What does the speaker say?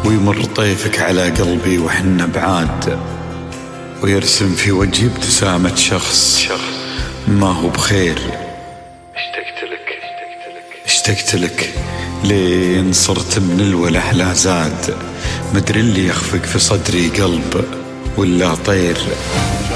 ويمر طيفك على قلبي وحنا بعاد، ويرسم في وجهي ابتسامة شخص ما هو بخير. اشتقت لك لين صرت من الوله لا زاد، مدري اللي يخفق في صدري قلب ولا طير.